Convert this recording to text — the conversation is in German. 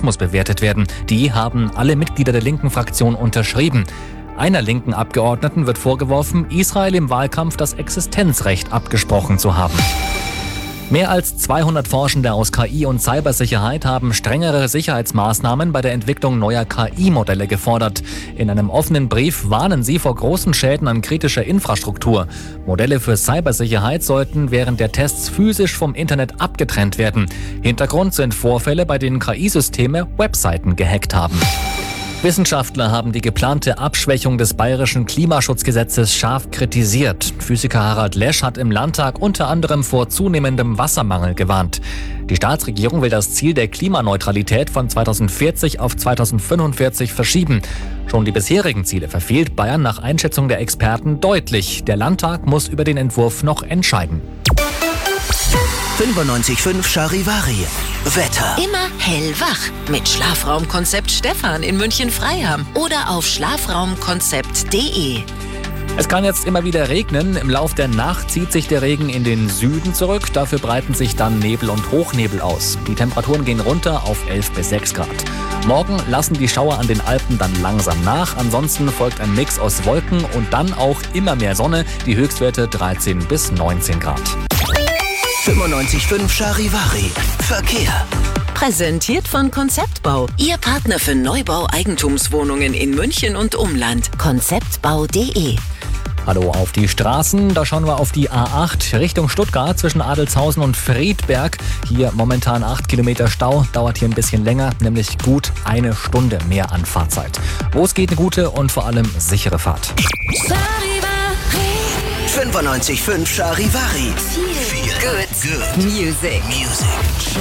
Terrorismus bewertet werden. Die haben alle Mitglieder der linken Fraktion unterschrieben. Einer linken Abgeordneten wird vorgeworfen, Israel im Wahlkampf das Existenzrecht abgesprochen zu haben. Mehr als 200 Forschende aus KI und Cybersicherheit haben strengere Sicherheitsmaßnahmen bei der Entwicklung neuer KI-Modelle gefordert. In einem offenen Brief warnen sie vor großen Schäden an kritischer Infrastruktur. Modelle für Cybersicherheit sollten während der Tests physisch vom Internet abgetrennt werden. Hintergrund sind Vorfälle, bei denen KI-Systeme Webseiten gehackt haben. Wissenschaftler haben die geplante Abschwächung des bayerischen Klimaschutzgesetzes scharf kritisiert. Physiker Harald Lesch hat im Landtag unter anderem vor zunehmendem Wassermangel gewarnt. Die Staatsregierung will das Ziel der Klimaneutralität von 2040 auf 2045 verschieben. Schon die bisherigen Ziele verfehlt Bayern nach Einschätzung der Experten deutlich. Der Landtag muss über den Entwurf noch entscheiden. 95.5 Charivari. Wetter. Immer hellwach mit Schlafraumkonzept Stefan in München-Freiham oder auf schlafraumkonzept.de. Es kann jetzt immer wieder regnen. Im Lauf der Nacht zieht sich der Regen in den Süden zurück. Dafür breiten sich dann Nebel und Hochnebel aus. Die Temperaturen gehen runter auf 11 bis 6 Grad. Morgen lassen die Schauer an den Alpen dann langsam nach. Ansonsten folgt ein Mix aus Wolken und dann auch immer mehr Sonne. Die Höchstwerte 13 bis 19 Grad. 95.5 Charivari. Verkehr. Präsentiert von Konzeptbau. Ihr Partner für Neubau Eigentumswohnungen in München und Umland. Konzeptbau.de. Hallo auf die Straßen, da schauen wir auf die A8 Richtung Stuttgart zwischen Adelzhausen und Friedberg. Hier momentan 8 Kilometer Stau, dauert hier ein bisschen länger, nämlich gut eine Stunde mehr Anfahrtzeit. Wo es geht, eine gute und vor allem sichere Fahrt. 95.5 Charivari. Good Music.